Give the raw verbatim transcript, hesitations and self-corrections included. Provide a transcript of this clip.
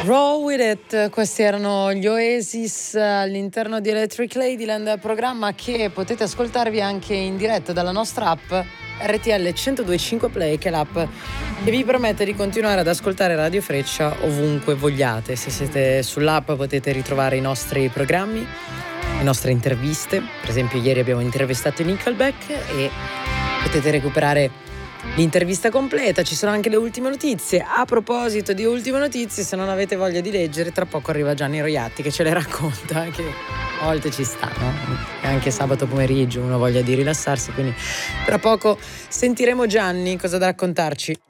Roll With It, questi erano gli Oasis all'interno di Electric Ladyland, programma che potete ascoltarvi anche in diretta dalla nostra app R T L centodue e cinque Play, che è l'app che vi permette di continuare ad ascoltare Radio Freccia ovunque vogliate. Se siete sull'app potete ritrovare i nostri programmi, le nostre interviste. Per esempio ieri abbiamo intervistato i Nickelback e potete recuperare l'intervista completa. Ci sono anche le ultime notizie. A proposito di ultime notizie, se non avete voglia di leggere, tra poco arriva Gianni Roiatti che ce le racconta, che a volte ci sta, no? E anche sabato pomeriggio uno ha voglia di rilassarsi, quindi tra poco sentiremo Gianni cosa da raccontarci.